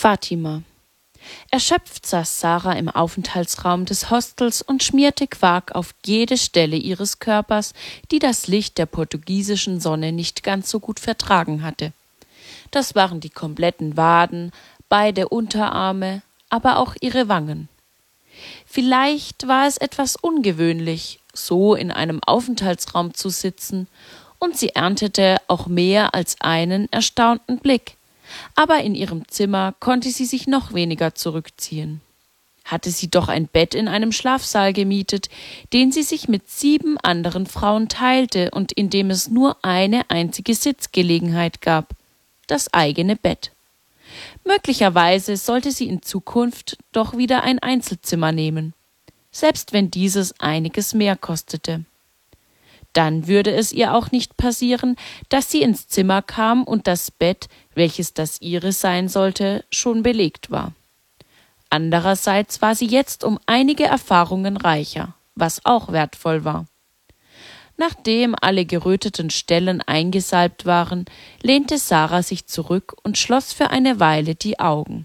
Fatima. Erschöpft saß Sarah im Aufenthaltsraum des Hostels und schmierte Quark auf jede Stelle ihres Körpers, die das Licht der portugiesischen Sonne nicht ganz so gut vertragen hatte. Das waren die kompletten Waden, beide Unterarme, aber auch ihre Wangen. Vielleicht war es etwas ungewöhnlich, so in einem Aufenthaltsraum zu sitzen, und sie erntete auch mehr als einen erstaunten Blick. Aber in ihrem Zimmer konnte sie sich noch weniger zurückziehen. Hatte sie doch ein Bett in einem Schlafsaal gemietet, den sie sich mit 7 anderen Frauen teilte und in dem es nur eine einzige Sitzgelegenheit gab: das eigene Bett. Möglicherweise sollte sie in Zukunft doch wieder ein Einzelzimmer nehmen, selbst wenn dieses einiges mehr kostete. Dann würde es ihr auch nicht passieren, dass sie ins Zimmer kam und das Bett, welches das ihre sein sollte, schon belegt war. Andererseits war sie jetzt um einige Erfahrungen reicher, was auch wertvoll war. Nachdem alle geröteten Stellen eingesalbt waren, lehnte Sarah sich zurück und schloss für eine Weile die Augen.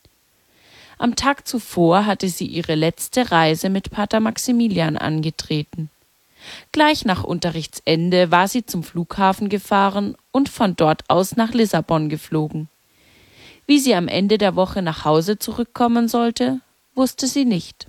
Am Tag zuvor hatte sie ihre letzte Reise mit Pater Maximilian angetreten. Gleich nach Unterrichtsende war sie zum Flughafen gefahren und von dort aus nach Lissabon geflogen. Wie sie am Ende der Woche nach Hause zurückkommen sollte, wusste sie nicht.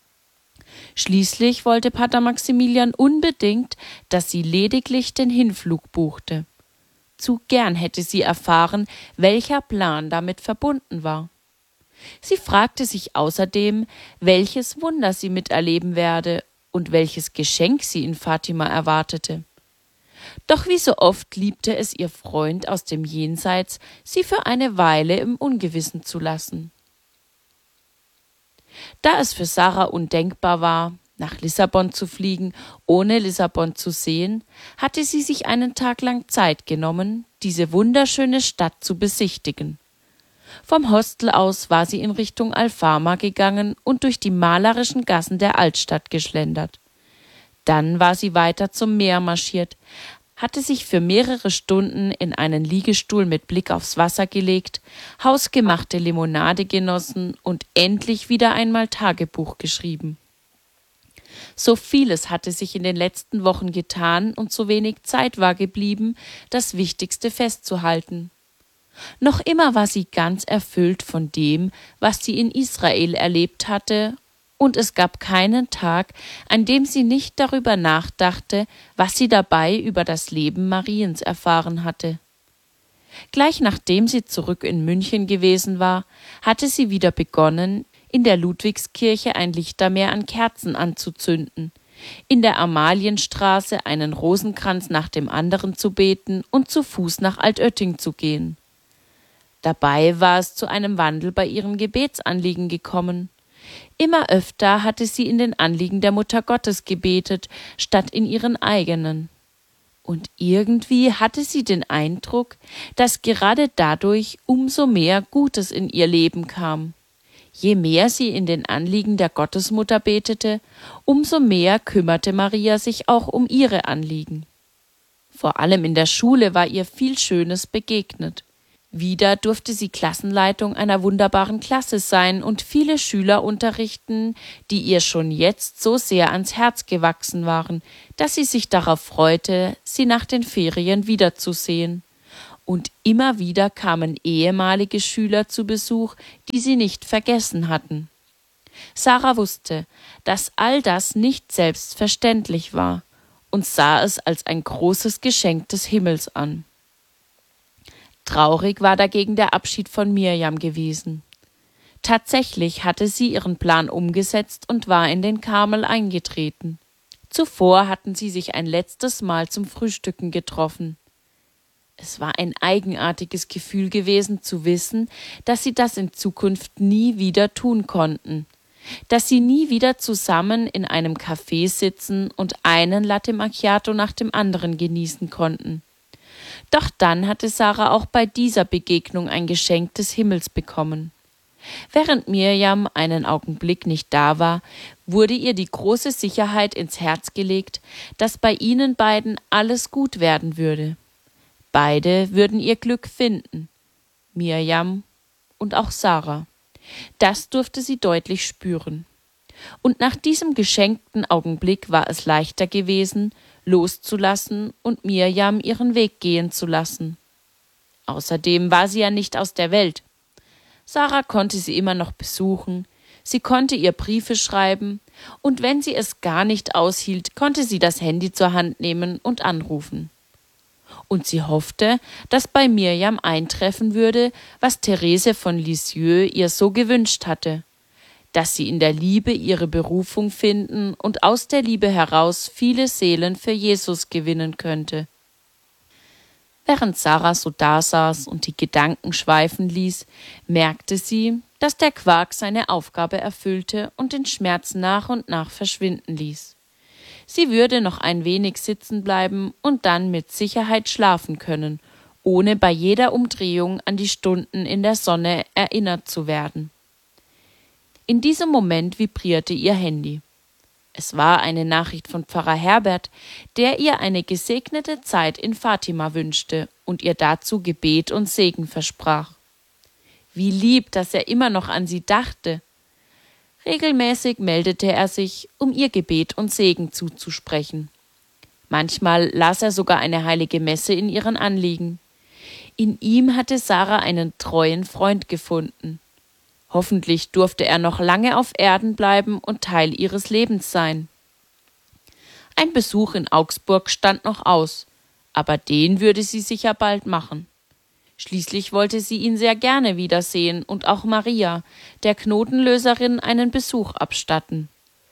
Schließlich wollte Pater Maximilian unbedingt, dass sie lediglich den Hinflug buchte. Zu gern hätte sie erfahren, welcher Plan damit verbunden war. Sie fragte sich außerdem, welches Wunder sie miterleben werde und welches Geschenk sie in Fatima erwartete. Doch wie so oft liebte es ihr Freund aus dem Jenseits, sie für eine Weile im Ungewissen zu lassen. Da es für Sarah undenkbar war, nach Lissabon zu fliegen, ohne Lissabon zu sehen, hatte sie sich einen Tag lang Zeit genommen, diese wunderschöne Stadt zu besichtigen. Vom Hostel aus war sie in Richtung Alfama gegangen und durch die malerischen Gassen der Altstadt geschlendert. Dann war sie weiter zum Meer marschiert, hatte sich für mehrere Stunden in einen Liegestuhl mit Blick aufs Wasser gelegt, hausgemachte Limonade genossen und endlich wieder einmal Tagebuch geschrieben. So vieles hatte sich in den letzten Wochen getan und so wenig Zeit war geblieben, das Wichtigste festzuhalten. Noch immer war sie ganz erfüllt von dem, was sie in Israel erlebt hatte, und es gab keinen Tag, an dem sie nicht darüber nachdachte, was sie dabei über das Leben Mariens erfahren hatte. Gleich nachdem sie zurück in München gewesen war, hatte sie wieder begonnen, in der Ludwigskirche ein Lichtermeer an Kerzen anzuzünden, in der Amalienstraße einen Rosenkranz nach dem anderen zu beten und zu Fuß nach Altötting zu gehen. Dabei war es zu einem Wandel bei ihren Gebetsanliegen gekommen. Immer öfter hatte sie in den Anliegen der Mutter Gottes gebetet, statt in ihren eigenen. Und irgendwie hatte sie den Eindruck, dass gerade dadurch umso mehr Gutes in ihr Leben kam. Je mehr sie in den Anliegen der Gottesmutter betete, umso mehr kümmerte Maria sich auch um ihre Anliegen. Vor allem in der Schule war ihr viel Schönes begegnet. Wieder durfte sie Klassenleitung einer wunderbaren Klasse sein und viele Schüler unterrichten, die ihr schon jetzt so sehr ans Herz gewachsen waren, dass sie sich darauf freute, sie nach den Ferien wiederzusehen. Und immer wieder kamen ehemalige Schüler zu Besuch, die sie nicht vergessen hatten. Sarah wusste, dass all das nicht selbstverständlich war und sah es als ein großes Geschenk des Himmels an. Traurig war dagegen der Abschied von Mirjam gewesen. Tatsächlich hatte sie ihren Plan umgesetzt und war in den Karmel eingetreten. Zuvor hatten sie sich ein letztes Mal zum Frühstücken getroffen. Es war ein eigenartiges Gefühl gewesen zu wissen, dass sie das in Zukunft nie wieder tun konnten, dass sie nie wieder zusammen in einem Café sitzen und einen Latte Macchiato nach dem anderen genießen konnten. Doch dann hatte Sarah auch bei dieser Begegnung ein Geschenk des Himmels bekommen. Während Mirjam einen Augenblick nicht da war, wurde ihr die große Sicherheit ins Herz gelegt, dass bei ihnen beiden alles gut werden würde. Beide würden ihr Glück finden, Mirjam und auch Sarah. Das durfte sie deutlich spüren. Und nach diesem geschenkten Augenblick war es leichter gewesen, loszulassen und Mirjam ihren Weg gehen zu lassen. Außerdem war sie ja nicht aus der Welt. Sarah konnte sie immer noch besuchen, sie konnte ihr Briefe schreiben, und wenn sie es gar nicht aushielt, konnte sie das Handy zur Hand nehmen und anrufen. Und sie hoffte, dass bei Mirjam eintreffen würde, was Therese von Lisieux ihr so gewünscht hatte, dass sie in der Liebe ihre Berufung finden und aus der Liebe heraus viele Seelen für Jesus gewinnen könnte. Während Sarah so dasaß und die Gedanken schweifen ließ, merkte sie, dass der Quark seine Aufgabe erfüllte und den Schmerz nach und nach verschwinden ließ. Sie würde noch ein wenig sitzen bleiben und dann mit Sicherheit schlafen können, ohne bei jeder Umdrehung an die Stunden in der Sonne erinnert zu werden. In diesem Moment vibrierte ihr Handy. Es war eine Nachricht von Pfarrer Herbert, der ihr eine gesegnete Zeit in Fatima wünschte und ihr dazu Gebet und Segen versprach. Wie lieb, dass er immer noch an sie dachte. Regelmäßig meldete er sich, um ihr Gebet und Segen zuzusprechen. Manchmal las er sogar eine heilige Messe in ihren Anliegen. In ihm hatte Sarah einen treuen Freund gefunden. Hoffentlich durfte er noch lange auf Erden bleiben und Teil ihres Lebens sein. Ein Besuch in Augsburg stand noch aus, aber den würde sie sicher bald machen. Schließlich wollte sie ihn sehr gerne wiedersehen und auch Maria, der Knotenlöserin, einen Besuch abstatten.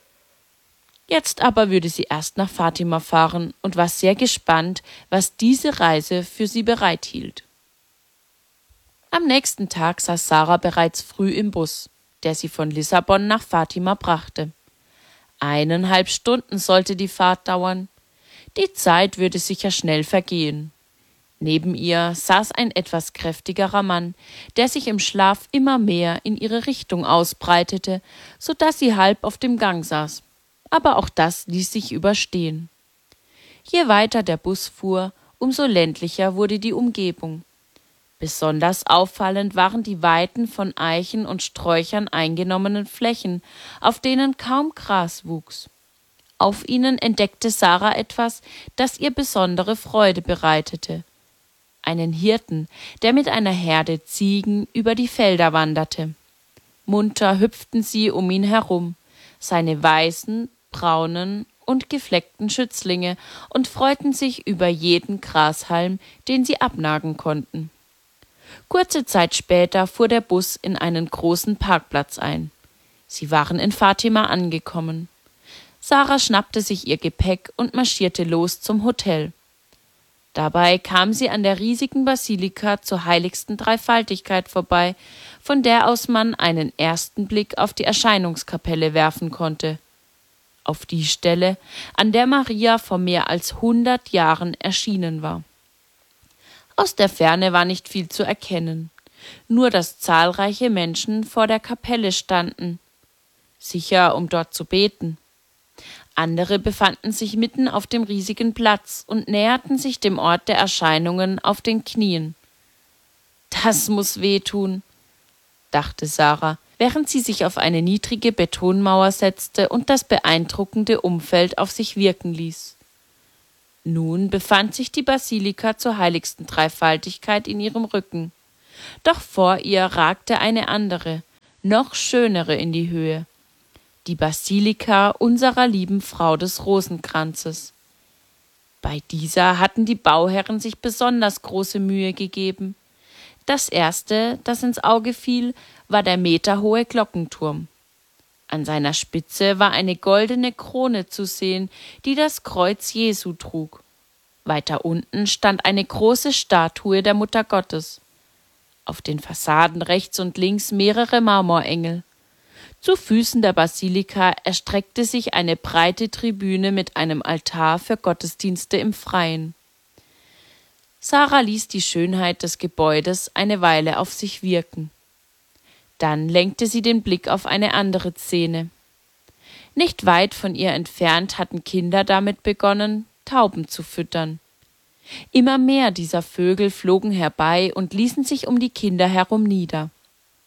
Jetzt aber würde sie erst nach Fatima fahren und war sehr gespannt, was diese Reise für sie bereithielt. Am nächsten Tag saß Sarah bereits früh im Bus, der sie von Lissabon nach Fatima brachte. 1,5 Stunden sollte die Fahrt dauern. Die Zeit würde sicher schnell vergehen. Neben ihr saß ein etwas kräftigerer Mann, der sich im Schlaf immer mehr in ihre Richtung ausbreitete, so dass sie halb auf dem Gang saß. Aber auch das ließ sich überstehen. Je weiter der Bus fuhr, umso ländlicher wurde die Umgebung. Besonders auffallend waren die weiten, von Eichen und Sträuchern eingenommenen Flächen, auf denen kaum Gras wuchs. Auf ihnen entdeckte Sarah etwas, das ihr besondere Freude bereitete: einen Hirten, der mit einer Herde Ziegen über die Felder wanderte. Munter hüpften sie um ihn herum, seine weißen, braunen und gefleckten Schützlinge, und freuten sich über jeden Grashalm, den sie abnagen konnten. Kurze Zeit später fuhr der Bus in einen großen Parkplatz ein. Sie waren in Fatima angekommen. Sarah schnappte sich ihr Gepäck und marschierte los zum Hotel. Dabei kam sie an der riesigen Basilika zur heiligsten Dreifaltigkeit vorbei, von der aus man einen ersten Blick auf die Erscheinungskapelle werfen konnte. Auf die Stelle, an der Maria vor mehr als 100 Jahren erschienen war. Aus der Ferne war nicht viel zu erkennen, nur dass zahlreiche Menschen vor der Kapelle standen, sicher um dort zu beten. Andere befanden sich mitten auf dem riesigen Platz und näherten sich dem Ort der Erscheinungen auf den Knien. »Das muß wehtun«, dachte Sarah, während sie sich auf eine niedrige Betonmauer setzte und das beeindruckende Umfeld auf sich wirken ließ. Nun befand sich die Basilika zur heiligsten Dreifaltigkeit in ihrem Rücken. Doch vor ihr ragte eine andere, noch schönere in die Höhe: die Basilika unserer lieben Frau des Rosenkranzes. Bei dieser hatten die Bauherren sich besonders große Mühe gegeben. Das erste, das ins Auge fiel, war der meterhohe Glockenturm. An seiner Spitze war eine goldene Krone zu sehen, die das Kreuz Jesu trug. Weiter unten stand eine große Statue der Mutter Gottes. Auf den Fassaden rechts und links mehrere Marmorengel. Zu Füßen der Basilika erstreckte sich eine breite Tribüne mit einem Altar für Gottesdienste im Freien. Sarah ließ die Schönheit des Gebäudes eine Weile auf sich wirken. Dann lenkte sie den Blick auf eine andere Szene. Nicht weit von ihr entfernt hatten Kinder damit begonnen, Tauben zu füttern. Immer mehr dieser Vögel flogen herbei und ließen sich um die Kinder herum nieder.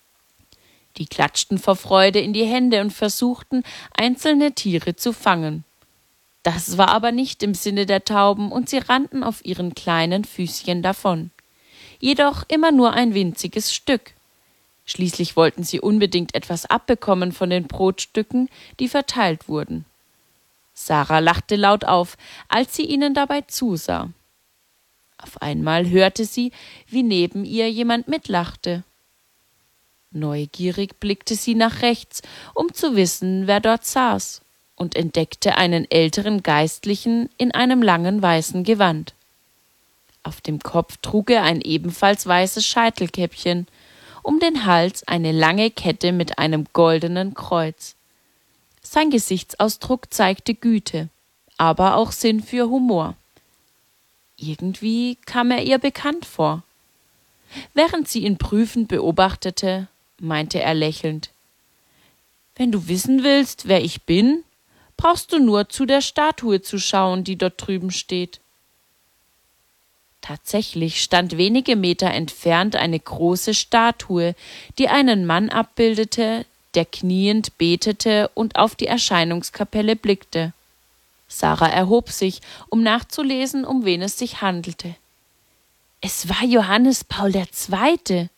Die klatschten vor Freude in die Hände und versuchten, einzelne Tiere zu fangen. Das war aber nicht im Sinne der Tauben, und sie rannten auf ihren kleinen Füßchen davon. Jedoch immer nur ein winziges Stück. Schließlich wollten sie unbedingt etwas abbekommen von den Brotstücken, die verteilt wurden. Sarah lachte laut auf, als sie ihnen dabei zusah. Auf einmal hörte sie, wie neben ihr jemand mitlachte. Neugierig blickte sie nach rechts, um zu wissen, wer dort saß, und entdeckte einen älteren Geistlichen in einem langen weißen Gewand. Auf dem Kopf trug er ein ebenfalls weißes Scheitelkäppchen, um den Hals eine lange Kette mit einem goldenen Kreuz. Sein Gesichtsausdruck zeigte Güte, aber auch Sinn für Humor. Irgendwie kam er ihr bekannt vor. Während sie ihn prüfend beobachtete, meinte er lächelnd: »Wenn du wissen willst, wer ich bin, brauchst du nur zu der Statue zu schauen, die dort drüben steht.« Tatsächlich stand wenige Meter entfernt eine große Statue, die einen Mann abbildete, der kniend betete und auf die Erscheinungskapelle blickte. Sarah erhob sich, um nachzulesen, um wen es sich handelte. Es war Johannes Paul II.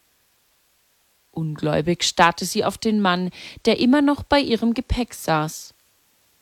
Ungläubig starrte sie auf den Mann, der immer noch bei ihrem Gepäck saß.